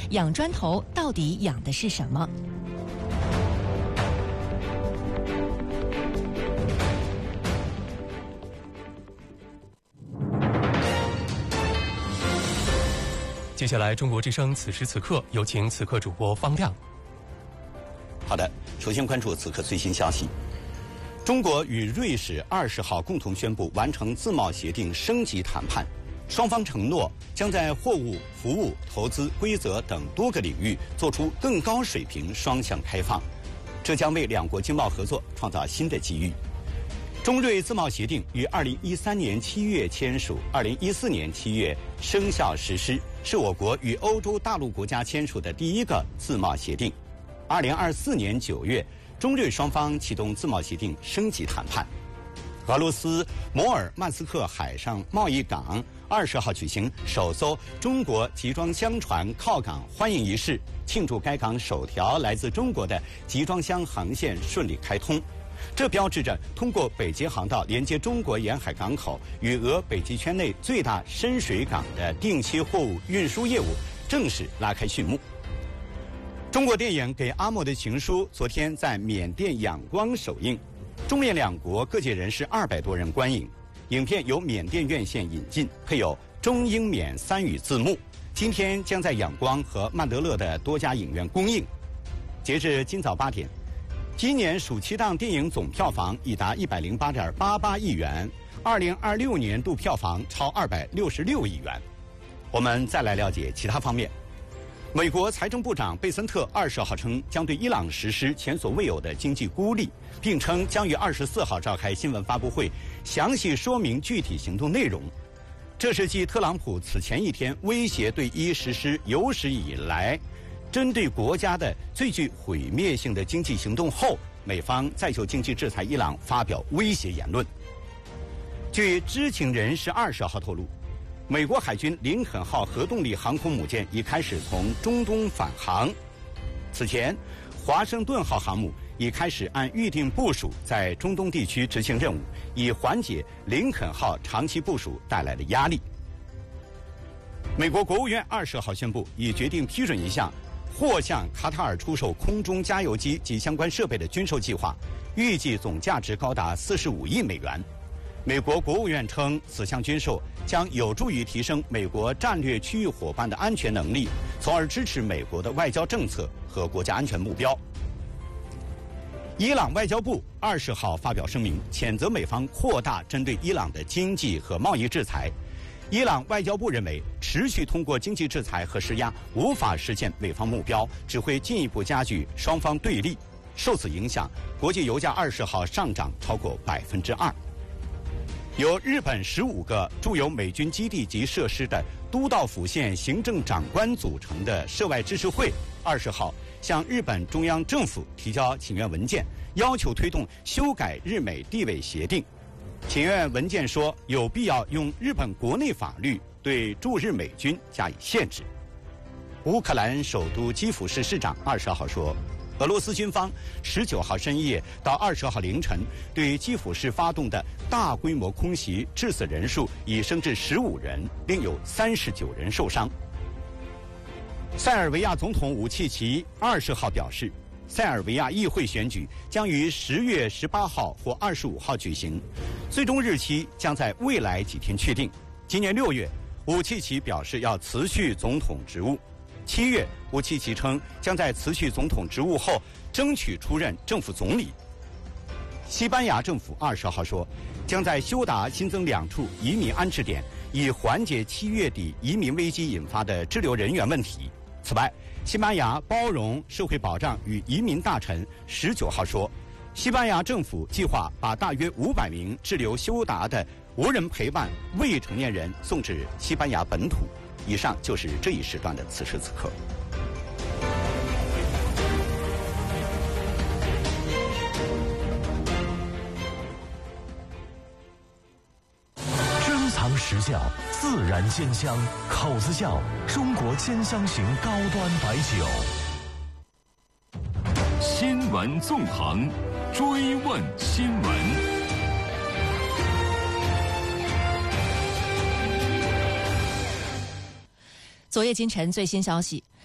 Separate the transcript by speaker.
Speaker 1: 养砖头到底养的是什么？
Speaker 2: 接下来，中国之声此时此刻有请此刻主播方亮。
Speaker 3: 好的，首先关注此刻最新消息。中国与瑞士20号共同宣布完成自贸协定升级谈判，双方承诺将在货物、服务、投资、规则等多个领域做出更高水平双向开放，这将为两国经贸合作创造新的机遇。中瑞自贸协定于2013年7月签署，2014年7月生效实施，是我国与欧洲大陆国家签署的第一个自贸协定。2024年9月，中瑞双方启动自贸协定升级谈判。俄罗斯摩尔曼斯克海上贸易港20号举行首艘中国集装箱船靠港欢迎仪式，庆祝该港首条来自中国的集装箱航线顺利开通。这标志着通过北捷航道连接中国沿海港口与俄北极圈内最大深水港的定期货物运输业务正式拉开序幕。中国电影《给阿莫的情书》昨天在缅甸仰光首映，中缅两国各界人士200多人观影。影片由缅甸院线引进，配有中英缅3语字幕。今天将在仰光和曼德勒的多家影院公映。截至今早8点，今年暑期档电影总票房已达108.88亿元，2026年度票房超266亿元。我们再来了解其他方面。美国财政部长贝森特20号称将对伊朗实施前所未有的经济孤立，并称将于24号召开新闻发布会，详细说明具体行动内容。这是继特朗普此前一天威胁对伊实施有史以来针对国家的最具毁灭性的经济行动后，美方再就经济制裁伊朗发表威胁言论。据知情人士20号透露，美国海军林肯号核动力航空母舰已开始从中东返航。此前，华盛顿号航母已开始按预定部署在中东地区执行任务，以缓解林肯号长期部署带来的压力。美国国务院20号宣布，已决定批准一项或向卡塔尔出售空中加油机及相关设备的军售计划，预计总价值高达45亿美元。美国国务院称，此项军售将有助于提升美国战略区域伙伴的安全能力，从而支持美国的外交政策和国家安全目标。伊朗外交部20号发表声明，谴责美方扩大针对伊朗的经济和贸易制裁。伊朗外交部认为，持续通过经济制裁和施压无法实现美方目标，只会进一步加剧双方对立。受此影响，国际油价20号上涨超过2%。由日本15个驻有美军基地及设施的都道府县行政长官组成的涉外支持会20号向日本中央政府提交请愿文件，要求推动修改日美地位协定。请愿文件说，有必要用日本国内法律对驻日美军加以限制。乌克兰首都基辅市市长20号说，俄罗斯军方19号深夜到20号凌晨对基辅市发动的大规模空袭，致死人数已升至15人，另有39人受伤。塞尔维亚总统武契奇20号表示，塞尔维亚议会选举将于10月18号或25号举行，最终日期将在未来几天确定。今年6月，武契奇表示要辞去总统职务。7月，武契奇称将在辞去总统职务后争取出任政府总理。西班牙政府20号说，将在休达新增2处移民安置点，以缓解7月底移民危机引发的滞留人员问题。此外，西班牙包容社会保障与移民大臣19号说，西班牙政府计划把大约500名滞留休达的无人陪伴未成年人送至西班牙本土。以上就是这一时段的此时此刻。
Speaker 4: 珍藏实窖，自然鲜香，口子窖，中国鲜香型高端白酒。
Speaker 5: 新闻纵横，追问新闻。
Speaker 1: 昨夜今晨最新消息，